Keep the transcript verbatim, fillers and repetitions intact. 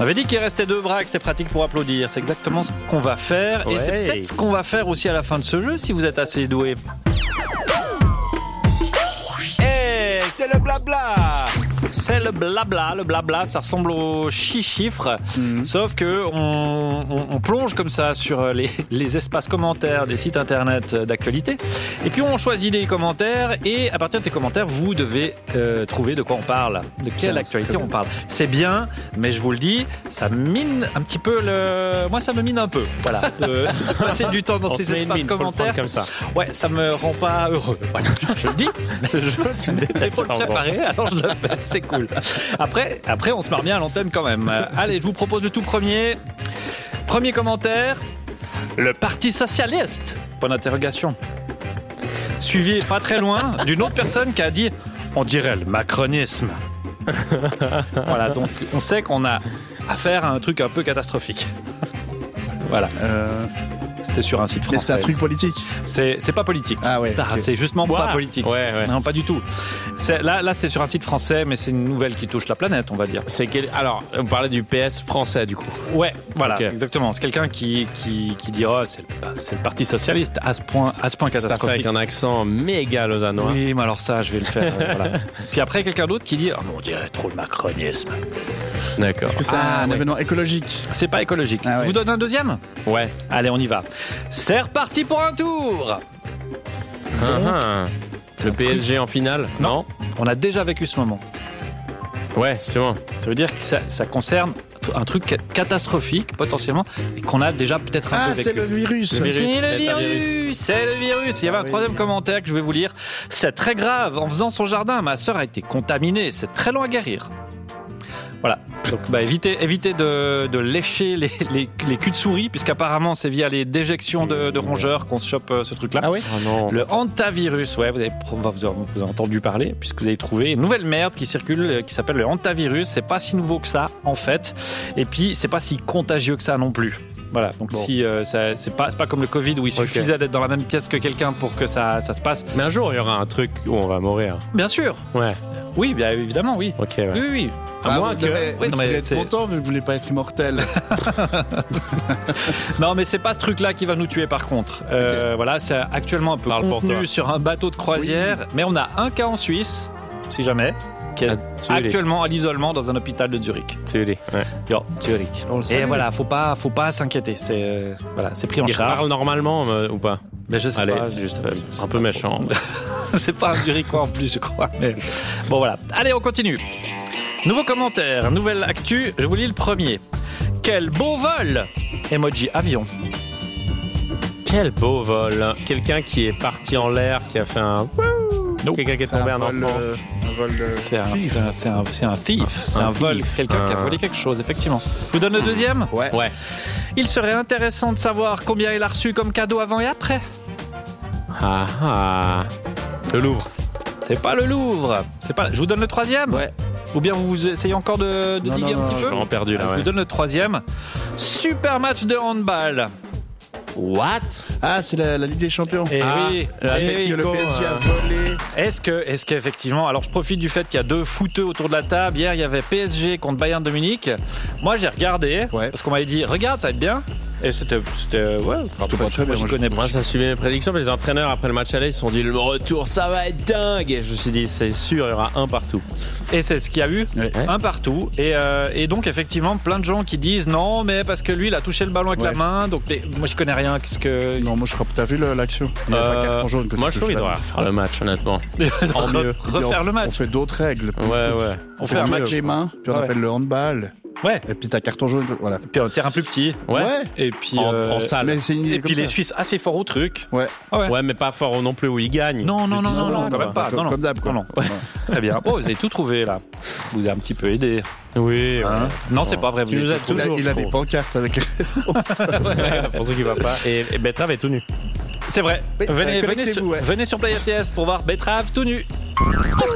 On avait dit qu'il restait deux bras, que c'était pratique pour applaudir. C'est exactement ce qu'on va faire. Ouais. Et c'est peut-être ce qu'on va faire aussi à la fin de ce jeu, si vous êtes assez doué. Hey, c'est le blabla. C'est le blabla. Le blabla, ça ressemble au chi-chiffre. Mmh. Sauf que on, on, on plonge comme ça sur les, les espaces commentaires des sites internet d'actualité. Et puis on choisit des commentaires. Et à partir de ces commentaires, vous devez euh, trouver de quoi on parle. De quelle actualité on parle. C'est bien, mais je vous le dis, ça mine un petit peu le... Moi, ça me mine un peu. Voilà. De passer du temps dans on ces espaces mine, commentaires. Comme ça. Ouais, ça me rend pas heureux. Voilà. Je le dis. Ce jeu, il faut le préparer, alors je le fais. C'est cool. Après, après, on se marre bien à l'antenne quand même. Allez, je vous propose le tout premier. Premier commentaire. Le Parti Socialiste. Point d'interrogation. Suivi pas très loin d'une autre personne qui a dit on dirait le macronisme. Voilà, donc on sait qu'on a affaire à un truc un peu catastrophique. Voilà. Euh... C'était sur un site français. Mais c'est un truc politique. C'est, c'est pas politique. Ah ouais. Ah, Okay. c'est justement wow. pas politique. Ouais, ouais. Non, pas du tout. C'est, là, là, c'est sur un site français, mais c'est une nouvelle qui touche la planète, on va dire. C'est quel... Alors, on parlait du P S français, du coup. Ouais, voilà, okay. exactement. C'est quelqu'un qui, qui, qui dira oh, c'est, le, c'est le Parti Socialiste à ce point, à ce point catastrophique. C'est avec un accent méga lausannois. Oui, mais alors ça, je vais le faire. euh, voilà. Puis après, quelqu'un d'autre qui dit oh, on dirait trop le macronisme. D'accord. Est-ce que c'est ah, un ouais. événement écologique? C'est pas écologique. Ah, ouais. Je vous donne un deuxième? Ouais. Allez, on y va. C'est reparti pour un tour. Ah, ah. Le P S G en finale? Non. non On a déjà vécu ce moment. Ouais, justement. Ça veut dire que ça, ça concerne un truc catastrophique, potentiellement, et qu'on a déjà peut-être un ah, peu vécu. Ah, c'est le virus. Le virus. C'est le virus. virus. C'est le virus. Il y avait ah, un oui. troisième commentaire que je vais vous lire. C'est très grave. En faisant son jardin, ma sœur a été contaminée. C'est très long à guérir. Voilà. Donc, bah, évitez, évitez de, de lécher les, les, les culs de souris, puisqu'apparemment, c'est via les déjections de, de rongeurs qu'on se chope euh, ce truc-là. Ah oui. Oh non. Le hantavirus, ouais, vous avez, vous avez, vous avez entendu parler, puisque vous avez trouvé une nouvelle merde qui circule, euh, qui s'appelle le hantavirus. C'est pas si nouveau que ça, en fait. Et puis, c'est pas si contagieux que ça non plus. Voilà, donc bon. si euh, ça, c'est pas c'est pas comme le Covid où il suffisait okay. d'être dans la même pièce que quelqu'un pour que ça ça se passe. Mais un jour il y aura un truc où on va mourir. Bien sûr. Ouais. Oui, bien évidemment, oui. Ok. Ouais. Oui, oui. oui. À ah, moins que devez, oui, vous non, êtes content, vous ne voulez pas être immortel. Non, mais c'est pas ce truc-là qui va nous tuer par contre. Euh, okay. Voilà, c'est actuellement un peu Parle contenu sur un bateau de croisière, oui. mais on a un cas en Suisse, si jamais. Qui est ah, actuellement à l'isolement dans un hôpital de Zurich. Zurich, ouais. Yo, Zurich. Et voilà, faut pas, faut pas s'inquiéter. C'est, euh, voilà, c'est pris en Il charge. Il parle normalement euh, ou pas? Mais je sais Allez, pas. c'est juste c'est, euh, c'est un peu méchant. C'est pas un Zurichois en plus, je crois. Mais... Bon voilà. Allez, on continue. Nouveau commentaire, nouvelle actu. Je vous lis le premier. Quel beau vol! Emoji avion. Quel beau vol! Quelqu'un qui est parti en l'air, qui a fait un. Non. Quelqu'un qui est tombé un, un enfant. Euh, un vol de c'est, un, thief. c'est, un, c'est, un, c'est un thief. C'est un, un vol. thief. Quelqu'un un... qui a volé quelque chose, effectivement. Je vous donne le deuxième? Ouais. Ouais. Il serait intéressant de savoir combien il a reçu comme cadeau avant et après. Ah ah. Le Louvre. C'est pas le Louvre. C'est pas. Je vous donne le troisième? Ouais. Ou bien vous essayez encore de, de non, diguer non, un non, petit je peu? Je suis vraiment perdu là. Je ouais. vous donne le troisième. Super match de handball. What? Ah, c'est la, la Ligue des Champions. Et ah, oui. Est-ce que le P S G a volé? Est-ce que, est-ce qu'effectivement, alors je profite du fait qu'il y a deux footeux autour de la table. Hier, il y avait P S G contre Bayern de Munich. Moi, j'ai regardé ouais. parce qu'on m'avait dit, regarde, ça va être bien. Et c'était, c'était ouais, c'était pas très bien. Moi, je connais. Moi, ça suivait mes prédictions. Mais les entraîneurs après le match aller, ils se sont dit le retour, ça va être dingue. Et je me suis dit, c'est sûr, il y aura un partout. Et c'est ce qu'il y a eu, ouais. un partout. Et, euh, et donc, effectivement, plein de gens qui disent non, mais parce que lui, il a touché le ballon avec ouais. la main. Donc, les, moi, je connais rien. Qu'est-ce que. Non, moi, je crois que t'as vu l'action. Il y a euh, pas carton jaune. Moi, je trouve qu'il devrait refaire le match, honnêtement. En mieux. Refaire on, le match. On fait d'autres règles. Ouais, ouais. On, on fait un match des mains, puis on ouais. appelle le handball. Ouais. Et puis t'as carton jaune, voilà. Puis un terrain plus petit. Ouais. ouais. Et puis en, euh, en salle. Mais c'est une idée et puis comme les ça. Suisses assez forts au truc. Ouais. Ouais. Ouais, mais pas fort non plus où ils gagnent. Non, non, non, non, non, quand même pas. Comme, non, non. comme d'hab, quoi. Non, non. Ouais. Très bien. Oh, vous avez tout trouvé là. Vous avez un petit peu aidé. Oui. Hein ouais. Non, c'est pas vrai. Vous tu nous as il a, toujours. il a des pancartes avec. Pour ceux qui ne voient pas. Et, et Betrave est tout nu. C'est vrai. Oui, venez, venez, sur, ouais. venez sur Play F T S pour voir Betrave tout nu.